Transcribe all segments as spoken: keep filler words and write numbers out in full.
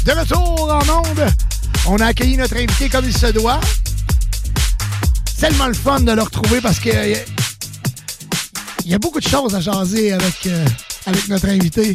De retour en onde, on a accueilli notre invité comme il se doit. C'est tellement le fun de le retrouver parce que il y, y a beaucoup de choses à jaser avec, euh, avec notre invité.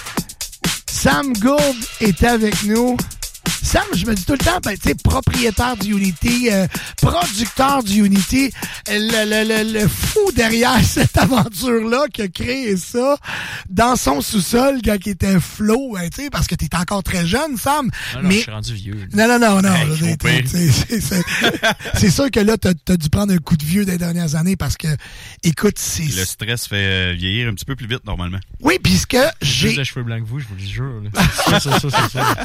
Sam Gould est avec nous. Sam, je me dis tout le temps, ben, tu sais, propriétaire du Unity, euh, producteur du Unity, le, le, le, le fou derrière cette aventure-là qui a créé ça dans son sous-sol quand il était flow, ben, tu sais, parce que t'es encore très jeune, Sam. Non, non, mais... je suis rendu vieux. Non, non, non, non. Hey, c'est, c'est, c'est, c'est, c'est sûr que là, t'as, t'as dû prendre un coup de vieux des dernières années parce que, écoute, c'est... Le stress fait vieillir un petit peu plus vite, normalement. Oui, puisque j'ai... Plus de cheveux blancs que vous, je vous le jure. ça, ça, ça, ça, ça.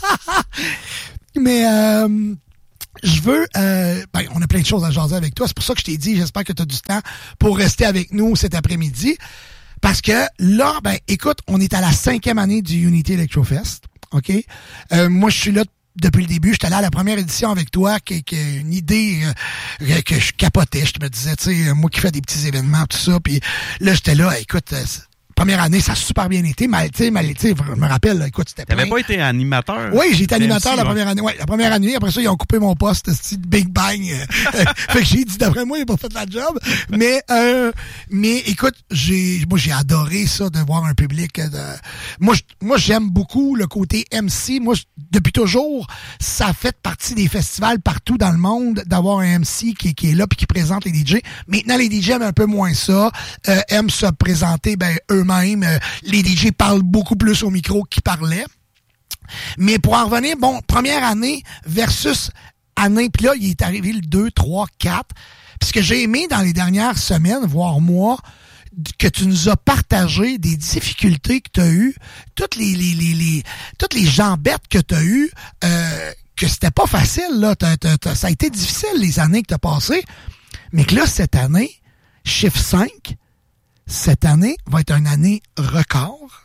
Mais euh, je veux... Euh, ben, on a plein de choses à jaser avec toi. C'est pour ça que je t'ai dit, j'espère que tu as du temps pour rester avec nous cet après-midi. Parce que là, ben écoute, on est à la cinquième année du Unity Electrofest. OK? Euh, moi, je suis là depuis le début. J'étais là à la première édition avec toi, qui, qui une idée euh, que je capotais. Je me disais, tu sais, moi qui fais des petits événements, tout ça. Puis là, j'étais là, écoute... Euh, première année, ça a super bien été. Mais, tu sais, je me rappelle, là, écoute, c'était plein. T'avais pas été animateur? Oui, j'ai été animateur M C, la ouais. première année. Ouais, la première année. Après ça, ils ont coupé mon poste, c'est Big Bang. Fait que j'ai dit, d'après moi, il n'a pas fait la job. Mais, euh, mais écoute, j'ai, moi, j'ai adoré ça, de voir un public. De... Moi, je, moi, j'aime beaucoup le côté M C. Moi, je, depuis toujours, ça fait partie des festivals partout dans le monde d'avoir un M C qui, qui est là puis qui présente les D J. Maintenant, les D J aiment un peu moins ça. Euh, aiment se présenter, ben, eux même, euh, les D J parlent beaucoup plus au micro qu'ils parlaient. Mais pour en revenir, bon, première année versus année, puis là, il est arrivé le deux, trois, quatre. Puis ce que j'ai aimé dans les dernières semaines, voire mois, que tu nous as partagé des difficultés que tu as eues, toutes les, les, les, les, toutes les jambettes que tu as eues, euh, que c'était pas facile, là. T'as, t'as, t'as, ça a été difficile les années que tu as passées. Mais que là, cette année, chiffre cinq, cette année va être une année record.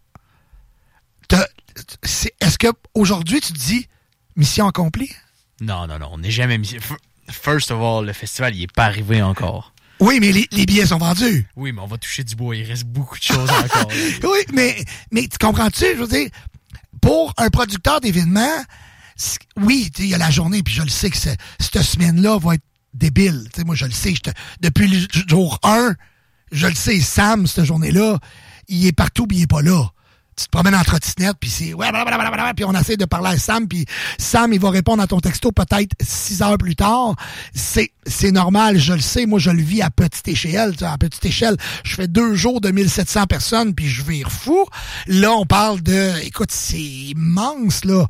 T'as, c'est, est-ce que aujourd'hui tu te dis mission accomplie? Non, non, non, on n'est jamais mis. First of all, le festival, il n'est pas arrivé encore. Oui, mais les, les billets sont vendus. Oui, mais on va toucher du bois. Il reste beaucoup de choses encore. Oui, mais, mais tu comprends-tu? Je veux dire, pour un producteur d'événements, oui, il y a la journée, puis je le sais que c'est, cette semaine-là va être débile. T'sais, moi, je le sais. Je te, depuis le jour un, je le sais, Sam, cette journée-là, il est partout puis il est pas là. Tu te promènes en trottinette, puis c'est... Ouais, blablabla, puis on essaie de parler à Sam, puis Sam, il va répondre à ton texto peut-être six heures plus tard. C'est, c'est normal, je le sais. Moi, je le vis à petite échelle. À petite échelle, je fais deux jours de mille sept cents personnes, puis je vire fou. Là, on parle de... Écoute, c'est immense, là.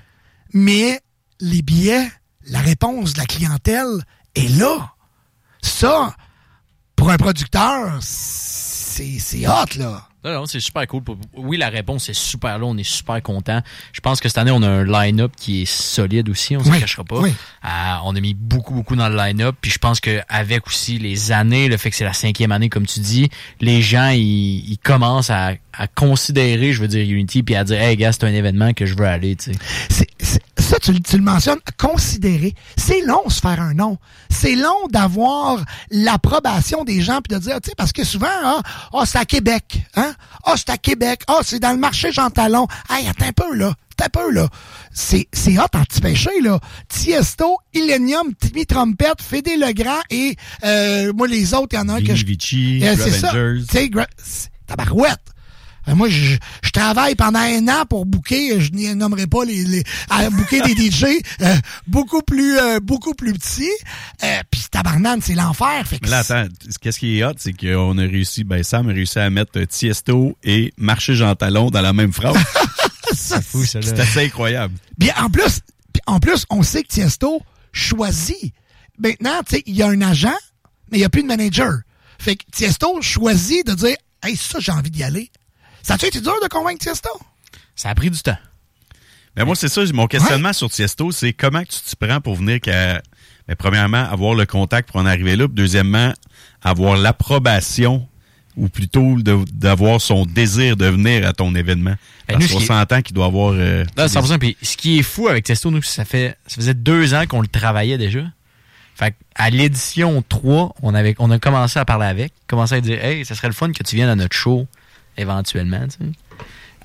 Mais les billets, la réponse de la clientèle est là. Ça... Pour un producteur, c'est, c'est hot, là. Non, non, c'est super cool. Oui, la réponse est super là. On est super content. Je pense que cette année, on a un line-up qui est solide aussi. On ne oui, se cachera pas. Oui. Euh, on a mis beaucoup, beaucoup dans le line-up. Puis je pense qu'avec aussi les années, le fait que c'est la cinquième année, comme tu dis, les gens, ils, ils commencent à, à considérer, je veux dire, Unity, puis à dire, hey, gars, c'est un événement que je veux aller, tu sais. C'est, c'est, ça, tu, tu le mentionnes, considérer. C'est long se faire un nom. C'est long d'avoir l'approbation des gens puis de dire, tu sais, parce que souvent, ah, oh, c'est à Québec, hein? Ah, oh, c'est à Québec. Ah, oh, c'est dans le marché Jean Talon. Hey, attends un peu, là. Attends un peu, là. C'est, c'est hot en petit péché, là. Tiesto, Illenium, Timmy Trompette, Fédé Legrand et, euh, moi, les autres, il y en a un que je... Vici, euh, c'est ça. Tu sais, gra... tabarouette. Euh, moi, je, je travaille pendant un an pour booker, je n'y nommerai pas les, les à booker des D J euh, beaucoup plus euh, beaucoup plus petits. Euh, Puis tabarnane, c'est l'enfer. Fait que Mais là, attends, qu'est-ce qui est hot, c'est qu'on a réussi, ben Sam a réussi à mettre Tiesto et Marché Jean Talon dans la même phrase. ça, c'est fou, ça. C'est assez incroyable. Bien, en plus, en plus, on sait que Tiesto choisit. Maintenant, tu sais, il y a un agent, mais il n'y a plus de manager. Fait que Tiesto choisit de dire, hey, ça, j'ai envie d'y aller. Ça a-tu été dur de convaincre Tiesto? Ça a pris du temps. Mais moi, c'est ça, mon questionnement ouais. sur Tiesto, c'est comment tu t'y prends pour venir qu'à, mais premièrement, avoir le contact pour en arriver là, puis deuxièmement, avoir l'approbation, ou plutôt de, d'avoir son désir de venir à ton événement. Parce nous, qu'on est... s'entend qu'il doit avoir... Euh, Là, cent pour cent. Puis ce qui est fou avec Tiesto, nous, ça fait ça faisait deux ans qu'on le travaillait déjà. Fait à l'édition trois, on avait on a commencé à parler avec, commencé à dire, hey, ça serait le fun que tu viennes à notre show éventuellement, tu sais.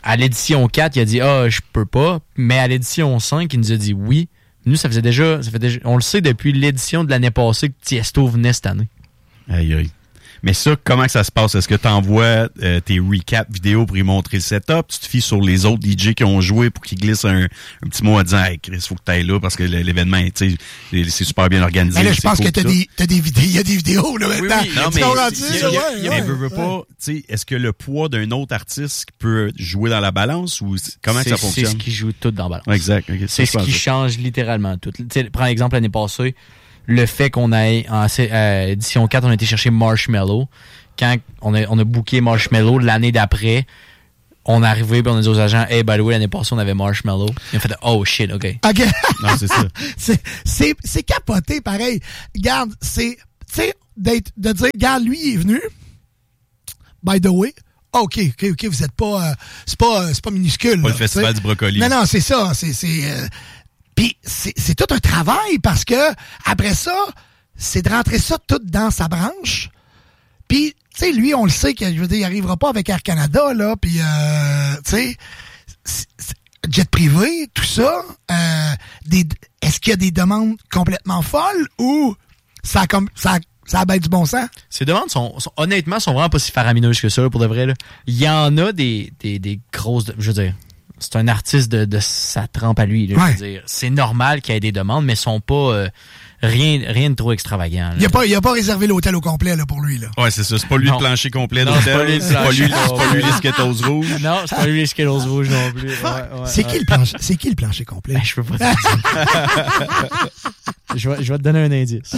à l'édition quatre, il a dit « Ah, je peux pas », mais à l'édition cinq, il nous a dit « Oui ». Nous, ça faisait déjà, ça fait déjà... On le sait depuis l'édition de l'année passée que Tiesto venait cette année. Aïe, aïe. Mais ça, comment que ça se passe? Est-ce que tu envoies euh, tes recaps vidéo pour y montrer le setup? Tu te fies sur les autres D J qui ont joué pour qu'ils glissent un, un petit mot en disant « Hey, Chris, faut que tu ailles là parce que l'événement, tu sais, c'est super bien organisé. » Mais là, je pense cool, que t'as des, t'as des vidéos, il y a des vidéos, là, maintenant. Oui, oui. Non, mais, mais veux, veux pas, tu sais, est-ce que le poids d'un autre artiste peut jouer dans la balance ou comment que ça fonctionne? C'est ce qui joue tout dans la balance. Exact. Okay, c'est ce qui ça. change littéralement tout. T'sais, prends l'exemple l'année passée, le fait qu'on ait, en euh, édition quatre, on a été chercher Marshmello. Quand on a, on a booké Marshmello l'année d'après, on est arrivé et on a dit aux agents « Hey, by the way, l'année passée, on avait Marshmello. » Ils ont fait « Oh, shit, OK. » OK. Non, c'est ça. c'est, c'est, c'est capoté, pareil. Regarde, c'est, tu sais, d'être, de dire « Regarde, lui, il est venu. By the way. » OK, OK, OK, vous êtes pas... Euh, c'est pas, euh, c'est pas minuscule. Pas là, le festival t'sais. du brocoli. Non, non, c'est ça. C'est... c'est euh, puis c'est, c'est tout un travail parce que après ça, c'est de rentrer ça tout dans sa branche. Puis, tu sais, lui, on le sait que, je veux dire, il arrivera pas avec Air Canada, là, puis, euh, tu sais, jet privé, tout ça, euh, des, est-ce qu'il y a des demandes complètement folles ou ça a comme, ça a, ça a bien du bon sens? Ces demandes sont, sont honnêtement, sont vraiment pas si faramineuses que ça, là, pour de vrai, là. Il y en a des, des, des grosses, je veux dire, c'est un artiste de, de sa trempe à lui, là, ouais. Je veux dire. C'est normal qu'il y ait des demandes, mais sont pas, euh, Rien, rien de trop extravagant. Il a pas, il a pas réservé l'hôtel au complet là pour lui là. Ouais, c'est ça. C'est pas lui non. le plancher complet d'hôtel. C'est pas lui, c'est pas lui, c'est pas lui les Skittles rouges. Non, c'est pas lui les Skittles rouges non plus. Ouais, ouais, c'est ouais. qui le plancher C'est qui le plancher complet ben, je peux pas te dire. je vais, je vais te donner un indice.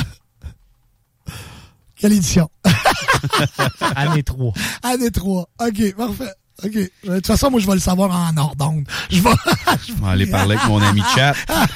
Quelle édition Année trois. Année trois. Ok, parfait. OK. De toute façon, moi, je vais le savoir en hors d'onde. Je vais... je vais aller parler avec mon ami Chat.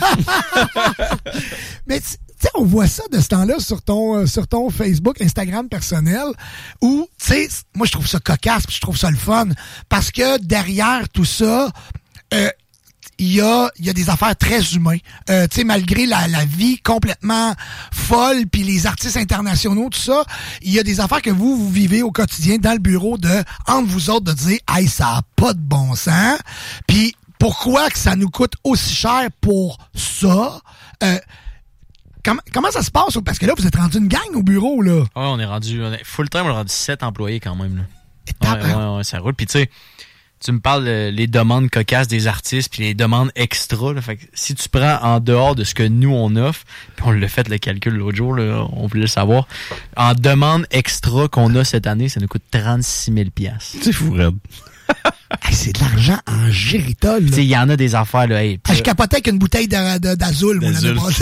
Mais tu sais, on voit ça de ce temps-là sur ton euh, sur ton Facebook, Instagram personnel, où, tu sais, moi, je trouve ça cocasse, puis je trouve ça le fun, parce que derrière tout ça, euh, il y a, il y a des affaires très humaines. Euh, tu sais, malgré la, la vie complètement folle, puis les artistes internationaux, tout ça, il y a des affaires que vous, vous vivez au quotidien dans le bureau de, entre vous autres, de dire, hey, ça a pas de bon sens. Puis pourquoi que ça nous coûte aussi cher pour ça? Euh, comment, comment ça se passe? Parce que là, vous êtes rendu une gang au bureau, là. Ouais, on est rendu, on est, full time, on est rendu sept employés quand même, là. Ouais, ouais, ouais, ça roule. Puis tu sais, tu me parles euh, les demandes cocasses des artistes puis les demandes extra. Là, fait que si tu prends en dehors de ce que nous, on offre, puis on l'a fait le calcul l'autre jour, là, on voulait le savoir, en demande extra qu'on a cette année, ça nous coûte trente-six mille dollars. C'est fou, Red. Hey, c'est de l'argent en géritol. Il y en a des affaires. Là, hey, ah, je capotais avec une bouteille de, de, d'Azul. D'Azul. Moi,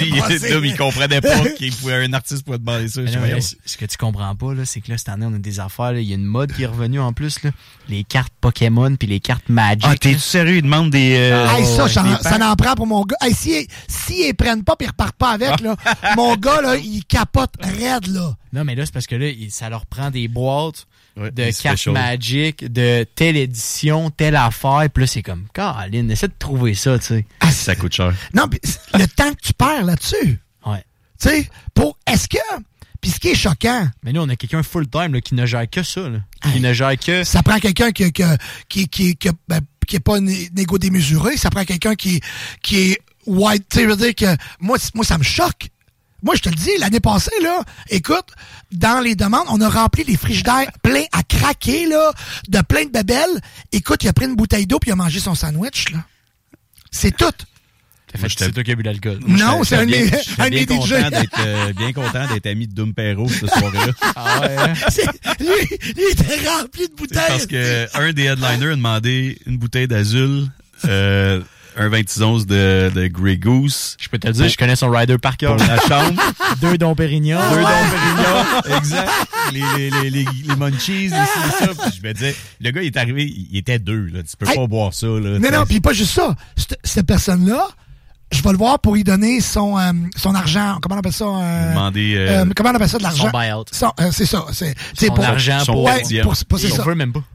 il, il comprenait pas qu'il pouvait, un artiste pouvait demander ça. Non, mais, ce que tu comprends pas, là, c'est que là, cette année, on a des affaires. Il y a une mode qui est revenue en plus. Là, les cartes Pokémon puis les cartes Magic. Ah, t'es-tu sérieux? Ils demandent des... Euh, hey, ça, ouais, ça, des ça n'en prend pour mon gars. Hey, si, si ils prennent pas puis ils repartent pas avec, là, mon gars, là, il capote raide, là. Non, mais là, c'est parce que là, ça leur prend des boîtes. Ouais, de cartes Magic, de telle édition, telle affaire, puis là, c'est comme, Caroline, essaie de trouver ça, tu sais. Ah, ça coûte cher. Non, pis le temps que tu perds là-dessus. Ouais. Tu sais, pour, est-ce que, puis ce qui est choquant. Mais nous, on a quelqu'un full-time, là, qui ne gère que ça, là. Qui hey, ne gère que. Ça prend quelqu'un qui, qui, qui, qui, qui, ben, qui est pas négo démesuré, ça prend quelqu'un qui, qui est white, tu sais, je veux dire que, moi, moi, ça me choque. Moi, je te le dis, l'année passée, là, écoute, dans les demandes, on a rempli les frigidaires pleins à craquer, là, de plein de bébelles. Écoute, il a pris une bouteille d'eau puis il a mangé son sandwich, là. C'est tout. Fait, c'est toi qui as bu l'alcool. Non, c'est un bien, un bien, bien content d'être, euh, bien content d'être ami de Dom Perrault ce soir-là. Ah ouais, hein? lui, lui, il était rempli de bouteilles. C'est parce que un des headliners a demandé une bouteille d'Azul, euh, un vingt-six onces de, de Grey Goose. Je peux te le dire, oh. Je connais son rider par cœur. La chambre. Deux Dom Pérignon. Deux Dom Pérignon. Exact. Les, les, les, les, les munchies, les, ça. Puis je me disais, le gars, il est arrivé, il était deux, là. Tu peux hey. pas boire ça, là. Non, non, puis pas juste ça. Cette, cette personne-là, je vais le voir pour lui donner son, euh, son argent. Comment on appelle ça? Euh, Demander, euh, euh, comment on appelle ça de l'argent? Son buyout. Son, euh, c'est ça. C'est, son pour, argent son pour, ouais, pour, pour, c'est on ça. veut même pas. Hein?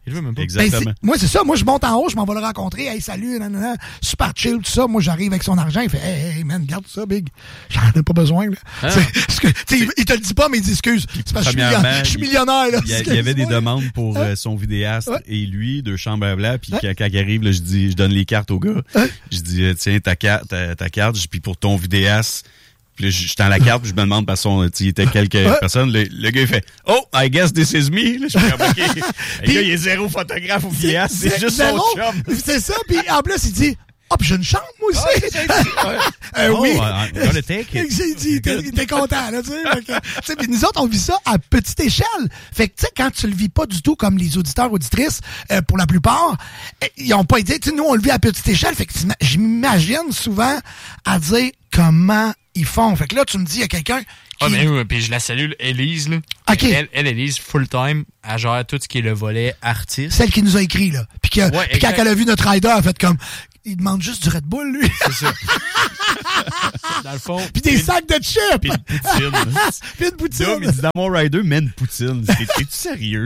Il veut même pas. Exactement. Ben, c'est, moi, c'est ça. Moi, je monte en haut, je m'en vais le rencontrer. Hey, salut, nanana, super chill, tout ça. Moi, j'arrive avec son argent. Il fait, hey, hey, man, garde ça, big. J'en ai pas besoin, là. Ah. C'est, que, il, il te le dit pas, mais il dit excuse. C'est parce que je suis millionnaire, là. Il y, a, il y avait des demandes pour hein? euh, son vidéaste ouais. et lui, deux chambres à blanc. Puis hein? quand, quand il arrive, là, je dis, je donne les cartes au gars. Hein? Je dis, tiens, ta carte, ta, ta carte. Puis pour ton vidéaste, puis là, je tends la carte, puis je me demande, parce qu'il était quelques ouais. personnes, le, le gars, il fait « Oh, I guess this is me ». Là, je suis comme, OK. Le gars, il est zéro photographe ou vidéaste, c'est, c'est juste zéro, son chum. C'est ça, puis en plus, il dit « Ah, oh, puis j'ai une chambre, moi aussi. Oh, » ouais. euh, oh, oui. I'm gonna take it. Il dit, il était content, là, tu sais. Puis nous autres, on vit ça à petite échelle. Fait que, tu sais, quand tu le vis pas du tout comme les auditeurs, auditrices, euh, pour la plupart, ils ont pas idée. Tu sais, nous, on le vit à petite échelle. Fait que j'imagine souvent à dire comment ils font. Fait que là, tu me dis, il y a quelqu'un qui... Ah, mais oui, puis je la salue, Élise, là. OK. Elle, elle, Élise, full-time, elle gère tout ce qui est le volet artiste. Celle qui nous a écrit, là. Puis, que, ouais, puis quand elle a vu notre rider, elle a fait comme... Il demande juste du Red Bull, lui. C'est ça. Dans le fond. Puis des sacs de chips. Puis une poutine. Puis une poutine. Non, mais dans mon rider, mais une poutine. T'es-tu sérieux?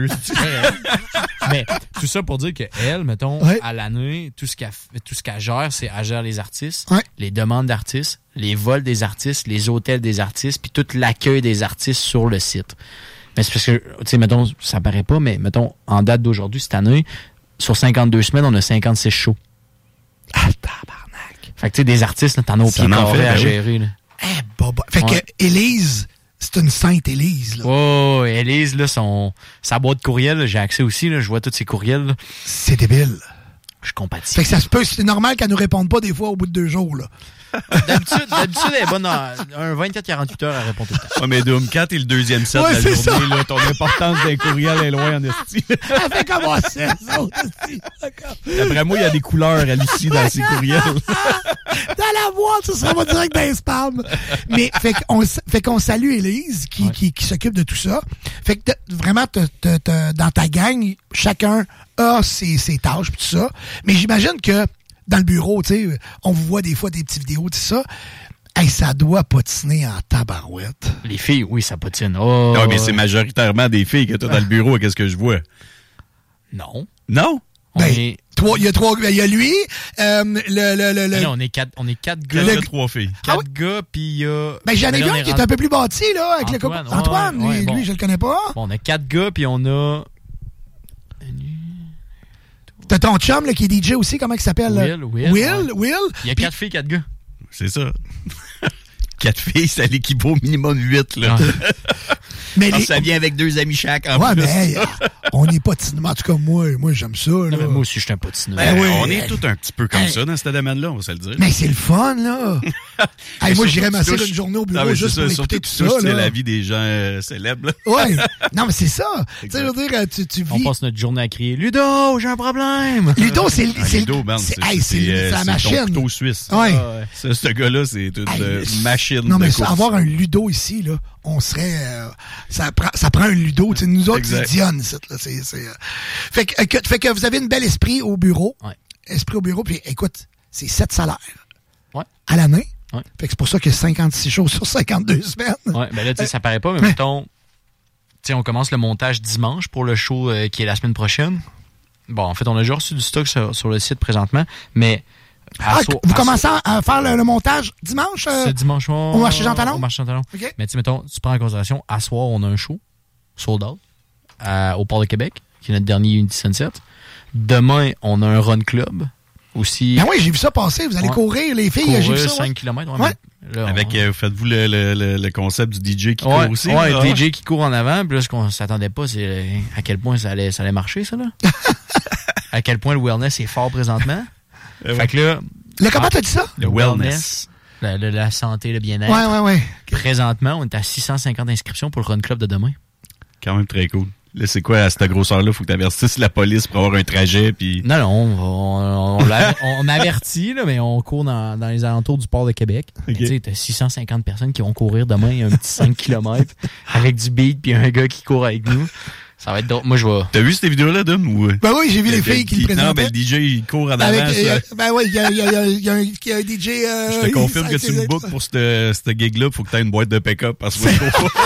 Mais tout ça pour dire qu'elle, mettons, ouais. à l'année, tout ce qu'elle, tout ce qu'elle gère, c'est elle gère les artistes, ouais. les demandes d'artistes, les vols des artistes, les hôtels des artistes, puis tout l'accueil des artistes sur le site. Mais c'est parce que, tu sais, mettons, ça paraît pas, mais mettons, en date d'aujourd'hui, cette année, sur cinquante-deux semaines, on a cinquante-six shows. Ah, tabarnak. Fait que, tu sais, des artistes, là, t'en as au pied carré à gérer, là. Eh, hey, bah, bah. Fait ouais. que, Élise, c'est une sainte Élise, là. Oh, Élise, là, son, sa boîte de courriel, là, j'ai accès aussi, là, je vois tous ses courriels, là. C'est débile. Je compatis. Fait que ça se peut, c'est normal qu'elle nous réponde pas des fois au bout de deux jours, là. D'habitude, d'habitude, elle est bonne en un vingt-quatre à quarante-huit heures à répondre tout le temps. Ouais, mais Doom, quand t'es le deuxième set ouais, de la journée, ça. là, ton importance d'un courriel est loin en esti. Elle fait comment c'est, ça, esti. D'après moi, il y a des couleurs hallucinées dans ces courriels. Dans la boîte, ça sera pas direct dans les spams. Mais, fait qu'on, fait qu'on salue Élise, qui, ouais. qui, qui s'occupe de tout ça. Fait que, vraiment, te, te, te, dans ta gang, chacun a ses, ses tâches pis tout ça. Mais j'imagine que, dans le bureau, tu sais, on vous voit des fois des petites vidéos, tout ça. Hey, ça doit patiner en tabarouette. Les filles, oui, ça patine. Oh, non, mais c'est majoritairement des filles que tu as dans le bureau. Qu'est-ce que je vois? Non. Non? Ben, est... trois, il y a trois, il y a lui, euh, le, le, le, le... Non, on est quatre, on est quatre gars. Il y a trois filles. Quatre ah, oui? gars, puis il y a... Ben, j'en ai vu un qui est un peu plus bâti, là, avec Antoine, le Antoine, ouais, lui, ouais, bon. lui, je le connais pas. Bon, on a quatre gars, puis on a... T'as ton chum, là, qui est D J aussi, comment il s'appelle? Will, Will. Will, ouais. Will. Il y a Puis... quatre filles, quatre gars. C'est ça. Quatre filles, ça l'équivaut au minimum huit, là. Ah. Mais les... ça vient avec deux amis chaque, en ouais, plus. mais hey, on n'est pas tineux. En tout cas, moi, moi j'aime ça. Là. Non, mais moi aussi, je suis un patineux. Ben, ben oui, on est hey. tous un petit peu comme hey. ça dans ce domaine-là, on va se le dire. Mais c'est le fun, là. Hey, moi, j'irais masser une journée au bureau non, juste pour écouter tout ça. C'est là. la vie des gens euh, célèbres. Là. Ouais. Non, mais c'est ça. Tu sais, je veux dire, tu, tu vis... On passe notre journée à crier « Ludo, j'ai un problème! » Ludo, c'est ah, c'est Ludo, man, c'est, c'est, hey, c'est, c'est, c'est la c'est machine. ton couteau suisse. Ouais. Ah, ouais. Ce, ce gars-là, c'est une hey, machine non, de mais course. Avoir un Ludo ici, là, on serait... Euh, ça, prend, ça prend un Ludo. Tu sais, nous autres, exact. c'est Dionne, là. C'est, c'est, euh... fait, que, que, fait que vous avez une belle esprit au bureau. Ouais. Esprit au bureau. Puis écoute, c'est sept salaires. Ouais. À l'année. Ouais. Fait que c'est pour ça qu'il y a cinquante-six shows sur cinquante-deux semaines. Ouais, ben là, tu sais, ça paraît pas, mais mettons, tu sais, on commence le montage dimanche pour le show euh, qui est la semaine prochaine. Bon, en fait, on a déjà reçu du stock sur, sur le site présentement, mais... Ah, so- vous commencez so- à faire le, le montage dimanche? Euh, Ce dimanche, on, au marché Jean Talon? Au marché Jean Talon. Okay. Mais tu sais, mettons, tu prends en considération, à soir, on a un show, sold out, à, au Port de Québec, qui est notre dernier Unity Sunset. Demain, on a un run club. Aussi. Ben oui, j'ai vu ça passer. Vous allez ouais. courir, les filles. Courir j'ai vu ça. cinq ouais. kilomètres. Ouais, ouais. Là, Avec, on... euh, faites-vous le, le, le, le concept du D J qui ouais, court aussi? Ouais, là, le D J qui court en avant. Puis là, ce qu'on s'attendait pas, c'est à quel point ça allait, ça allait marcher, ça, là. À quel point le wellness est fort présentement. Euh, fait que là... Le comment t'as dit ça? Le wellness. La, la, la santé, le bien-être. Ouais, ouais, ouais. Présentement, on est à six cent cinquante inscriptions pour le Run Club de demain. Quand même très cool. Là, c'est quoi, à cette grosseur-là, faut que tu avertisses la police pour avoir un trajet, puis... Non, non, on, on, on, on avertit, là, mais on court dans, dans les alentours du port de Québec. Okay. Tu sais, t'as six cent cinquante personnes qui vont courir demain un petit cinq kilomètres avec du beat puis un gars qui court avec nous. Ça va être drôle. Moi, je vais... T'as vu ces vidéos-là, Dom? Ou... Ben oui, j'ai vu les filles qui le présentaient. Non, ben le D J, il court en Avec, avant. euh, ben oui, il y a, y, a, y, a, y, a y a un D J... Euh, je te confirme que tu me bookes pour cette, cette gig-là. Faut que t'aies une boîte de pick-up parce que moi, je cours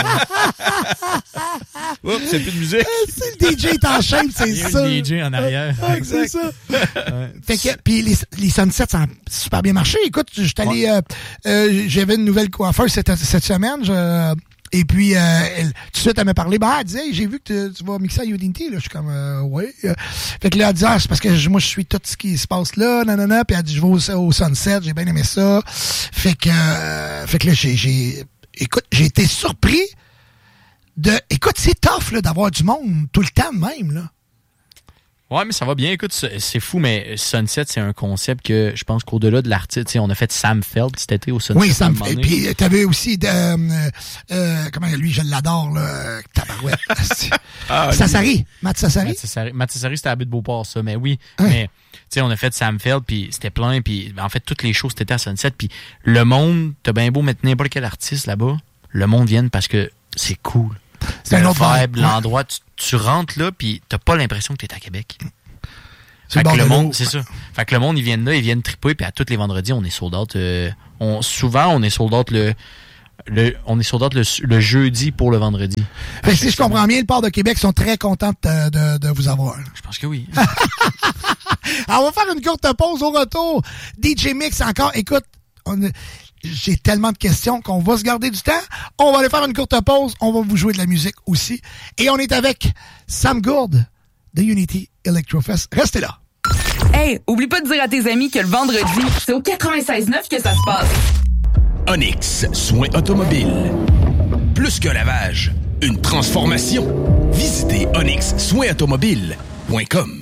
pas. Oups, c'est plus de musique. C'est le D J est en chaîne, c'est ça. Il y a un D J en arrière. Ouais, c'est ça. Ouais. Fait que, puis les, les Sunsets, ça a super bien marché. Écoute, j'étais allé... Ouais. Euh, euh, j'avais une nouvelle coiffeuse cette, cette semaine. Je... Et puis, euh, elle, tout de suite, elle m'a parlé. Bah, elle disait, hey, j'ai vu que tu vas mixer à Unity. Là. Je suis comme, euh, ouais. Fait que là, elle dit, ah, c'est parce que je, moi, je suis tout ce qui se passe là, nanana. Puis elle dit, je vais au, au Sunset, j'ai bien aimé ça. Fait que, euh, fait que là, j'ai, j'ai, écoute, j'ai été surpris de, écoute, c'est tough, là, d'avoir du monde tout le temps de même, là. Ouais, mais ça va bien. Écoute, c'est fou, mais Sunset, c'est un concept que je pense qu'au-delà de l'artiste, on a fait Sam Feld cet été au Sunset. Oui, Sam Feld. Puis t'avais aussi, de, euh, euh, comment lui, je l'adore, là, tabarouette. ah, Sassari, Matt Sassari. Matt Sassari, Matt Sassari, c'était à Butte Beauport, ça, mais oui. Hein? Mais, tu sais, on a fait Sam Feld, puis c'était plein, puis en fait, toutes les shows, c'était à Sunset, puis le monde, t'as bien beau mettre n'importe quel artiste là-bas, le monde vient parce que c'est cool. C'est un autre vibe, l'endroit, tu, tu rentres là, puis t'as pas l'impression que t'es à Québec. Fait que le monde, c'est ça. Fait que le monde, ils viennent là, ils viennent triper, puis à tous les vendredis, on est sold out. Euh, on, souvent, on est sold out le, le, on est sold out le, le jeudi pour le vendredi. Fait que si je comprends bien, le port de Québec sont très contents de, de, de vous avoir. Je pense que oui. Alors, on va faire une courte pause au retour. D J Mix encore. Écoute, on a, j'ai tellement de questions qu'on va se garder du temps. On va aller faire une courte pause. On va vous jouer de la musique aussi. Et on est avec Sam Gourde de Unity Electrofest. Restez là. Hey, oublie pas de dire à tes amis que le vendredi, c'est au quatre-vingt-seize neuf que ça se passe. Onyx, soins automobiles. Plus qu'un lavage, une transformation. Visitez onyx soins automobiles point com.